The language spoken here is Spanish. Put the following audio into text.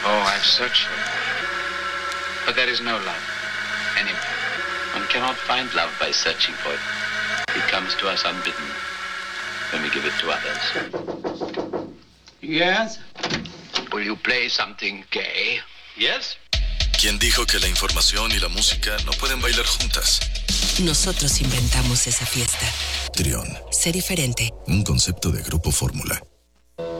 Oh, I've searched for it. But there is no love anywhere. One cannot find love by searching for it. It comes to us unbidden when we give it to others. Yes? Will you play something gay? Yes? ¿Quién dijo que la información y la música no pueden bailar juntas? Nosotros inventamos esa fiesta. Trión. Sé diferente. Un concepto de Grupo Fórmula.